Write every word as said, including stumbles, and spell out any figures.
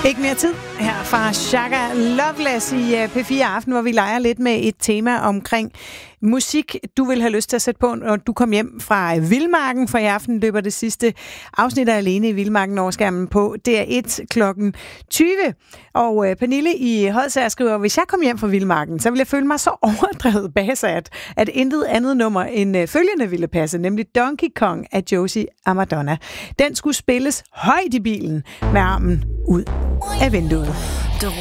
Ikke mere tid her fra Shaka Loveless i P fire Aften, hvor vi leger lidt med et tema omkring musik, du vil have lyst til at sætte på, når du kom hjem fra Vildmarken, for i aften løber det sidste afsnit af Alene i Vildmarken over skærmen på D R et klokken tyve. Og øh, Pernille i Hodsager skriver, hvis jeg kom hjem fra Vildmarken, så ville jeg føle mig så overdrevet basat, at intet andet nummer end øh, følgende ville passe, nemlig Donkey Kong af Josie og Madonna. Den skulle spilles højt i bilen med armen ud af vinduet.